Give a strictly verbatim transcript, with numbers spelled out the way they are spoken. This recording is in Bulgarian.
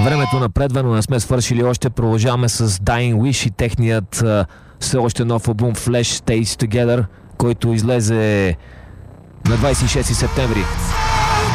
Времето напредва, но не сме свършили още. Продължаваме с Dying Wish и техният а, все още нов албум Flash Stays Together, който излезе на двадесет и шести септември.